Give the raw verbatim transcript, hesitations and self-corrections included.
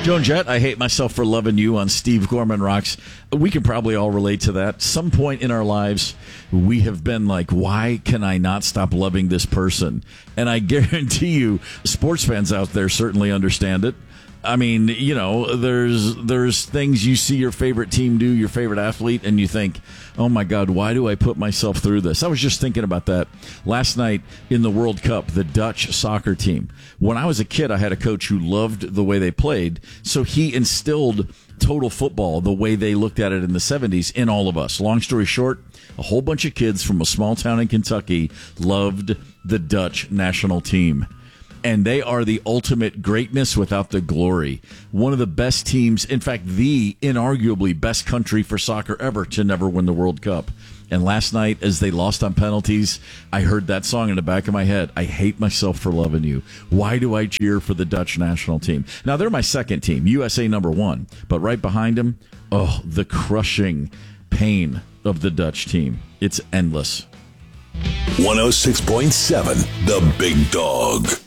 Joan Jett, I hate myself for loving you on Steve Gorman Rocks. We can probably all relate to that. Some point in our lives, we have been like, why can I not stop loving this person? And I guarantee you, sports fans out there certainly understand it. I mean, you know, there's there's things you see your favorite team do, your favorite athlete, and you think, oh, my God, why do I put myself through this? I was just thinking about that last night in the World Cup, the Dutch soccer team. When I was a kid, I had a coach who loved the way they played, so he instilled total football, the way they looked at it in the seventies, in all of us. Long story short, a whole bunch of kids from a small town in Kentucky loved the Dutch national team. And they are the ultimate greatness without the glory. One of the best teams, in fact, the inarguably best country for soccer ever to never win the World Cup. And last night, as they lost on penalties, I heard that song in the back of my head. I hate myself for loving you. Why do I cheer for the Dutch national team? Now, they're my second team, U S A number one. But right behind them, oh, the crushing pain of the Dutch team. It's endless. one oh six point seven, The Big Dog.